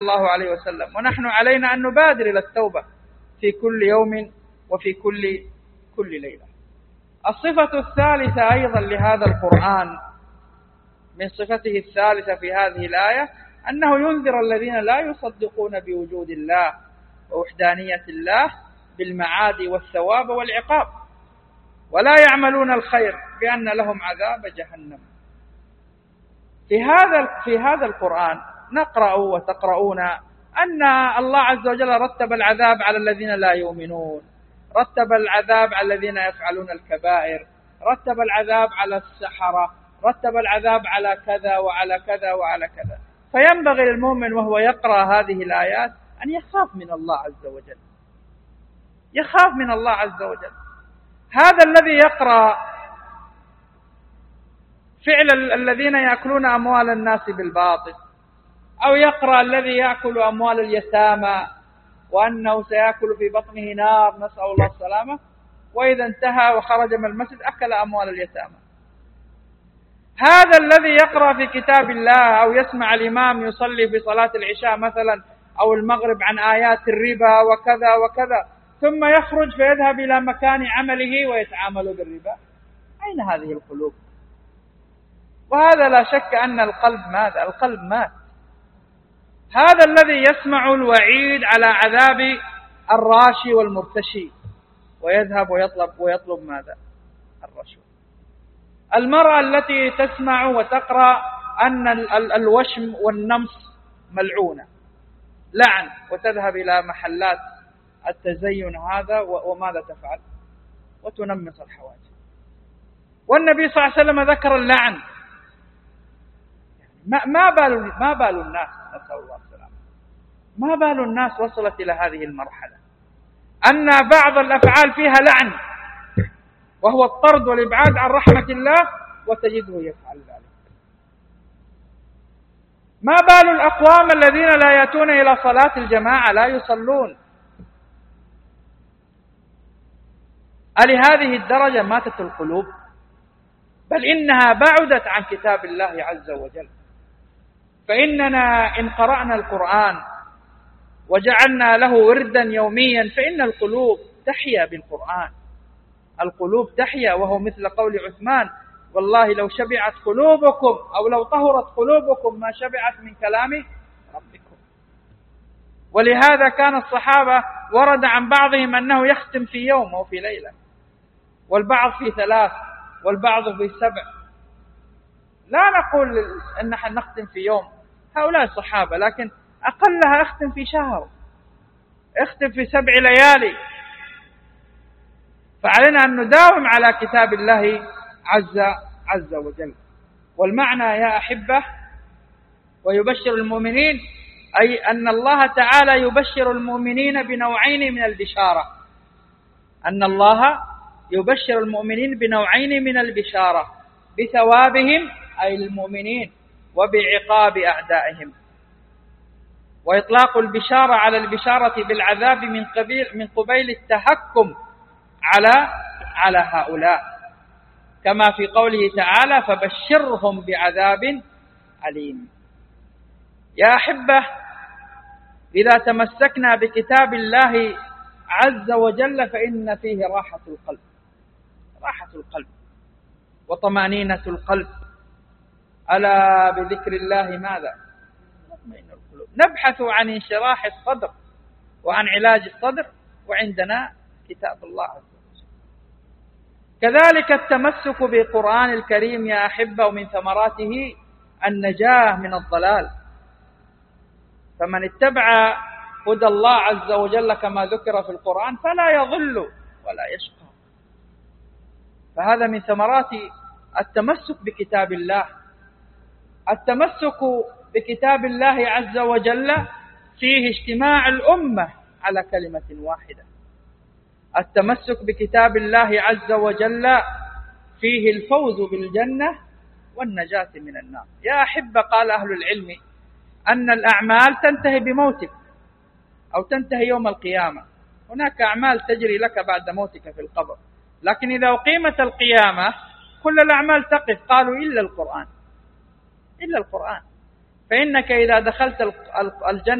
الله عليه وسلم، ونحن علينا أن نبادر إلى التوبة في كل يوم وفي كل ليلة. الصفة الثالثة أيضا لهذا القرآن من صفته الثالثة في هذه الآية أنه ينذر الذين لا يصدقون بوجود الله ووحدانية الله بالمعاد والثواب والعقاب ولا يعملون الخير بأن لهم عذاب جهنم. في هذا القرآن نقرأ وتقرؤون أن الله عز وجل رتب العذاب على الذين لا يؤمنون، رتب العذاب على الذين يفعلون الكبائر، رتب العذاب على السحرة، رتب العذاب على كذا وعلى كذا وعلى كذا. فينبغي للمؤمن وهو يقرأ هذه الآيات أن يخاف من الله عز وجل، يخاف من الله عز وجل. هذا الذي يقرأ فعل الذين يأكلون أموال الناس بالباطل، أو يقرأ الذي يأكل أموال اليتامى وأنه سيأكل في بطنه نار، نسأل الله السلامة، وإذا انتهى وخرج من المسجد أكل أموال اليتامى. هذا الذي يقرأ في كتاب الله أو يسمع الإمام يصلي في صلاة العشاء مثلا أو المغرب عن آيات الربا وكذا وكذا، ثم يخرج فيذهب إلى مكان عمله ويتعامل بالربا، أين هذه القلوب؟ وهذا لا شك أن القلب ماذا؟ القلب مات. هذا الذي يسمع الوعيد على عذاب الراشي والمرتشي ويذهب ويطلب ماذا؟ الرشوة. المرأة التي تسمع وتقرأ أن الوشم والنمص ملعونة، لعن، وتذهب إلى محلات التزين هذا وماذا تفعل؟ وتنمص الحواجب. والنبي صلى الله عليه وسلم ذكر اللعن. ما بال الناس، نسأل الله السلامة، ما بال الناس وصلت إلى هذه المرحلة أن بعض الأفعال فيها لعن وهو الطرد والإبعاد عن رحمة الله، وتجده يفعل ذلك. ما بال الأقوام الذين لا يأتون إلى صلاة الجماعة، لا يصلون. ألهذه الدرجة ماتت القلوب؟ بل إنها بعدت عن كتاب الله عز وجل. فإننا إن قرأنا القرآن وجعلنا له وردا يوميا فإن القلوب تحيا بالقرآن، القلوب تحيا. وهو مثل قول عثمان: والله لو شبعت قلوبكم أو لو طهرت قلوبكم ما شبعت من كلام ربكم. ولهذا كان الصحابة ورد عن بعضهم أنه يختم في يوم أو في ليلة، والبعض في 3 والبعض في 7. لا نقول أن نحن نختم في يوم، هؤلاء الصحابة، لكن أقلها اختم في شهر، اختم في 7 ليالي. فعلينا أن نداوم على كتاب الله عز وجل. والمعنى يا أحبة ويبشر المؤمنين، أي أن الله تعالى يبشر المؤمنين بنوعين من البشارة، أن الله يبشر المؤمنين بنوعين من البشارة: بثوابهم أي المؤمنين، وبعقاب أعدائهم. وإطلاق البشارة على البشارة بالعذاب من قبيل التهكم على هؤلاء، كما في قوله تعالى: فبشرهم بعذاب أليم. يا أحبة، إذا تمسكنا بكتاب الله عز وجل فإن فيه راحة القلب وطمأنينة القلب. ألا بذكر الله ماذا؟ تطمئن القلوب. نبحث عن انشراح الصدر وعن علاج الصدر، وعندنا كتاب الله عز وجل. كذلك التمسك بالقرآن الكريم يا أحبة، ومن ثمراته النجاة من الضلال. فمن اتبع هدى الله عز وجل كما ذكر في القرآن فلا يضل ولا يشقى. فهذا من ثمرات التمسك بكتاب الله. التمسك بكتاب الله عز وجل فيه اجتماع الأمة على كلمة واحدة. التمسك بكتاب الله عز وجل فيه الفوز بالجنة والنجاة من النار. يا أحبة، قال أهل العلم أن الأعمال تنتهي بموتك أو تنتهي يوم القيامة. هناك أعمال تجري لك بعد موتك في القبر، لكن إذا أقيمت القيامة كل الأعمال تقف. قالوا إلا القرآن، فإنك إذا دخلت الجنة